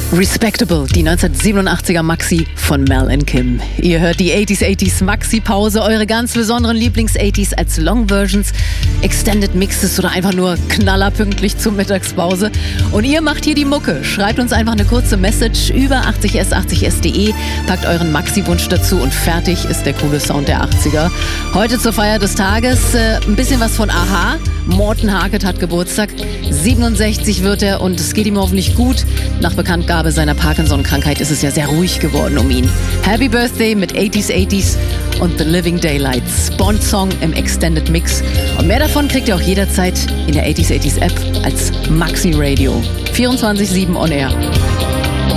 Respectable, die 1987er Maxi von Mel and Kim. Ihr hört die 80s Maxi-Pause, eure ganz besonderen Lieblings-80s als Long-Versions, Extended Mixes oder einfach nur knallerpünktlich zur Mittagspause. Und ihr macht hier die Mucke. Schreibt uns einfach eine kurze Message über 80s80s.de, packt euren Maxi-Wunsch dazu und fertig ist der coole Sound der 80er. Heute zur Feier des Tages ein bisschen was von Aha. Morten Harket hat Geburtstag, 67 wird er und es geht ihm hoffentlich gut. Nach Bekanntgabe seiner Parkinson-Krankheit ist es ja sehr ruhig geworden um ihn. Happy Birthday mit 80s und The Living Daylights, Bond-Song im Extended Mix. Und mehr davon kriegt ihr auch jederzeit in der 80s App als Maxi Radio. 24/7 on Air.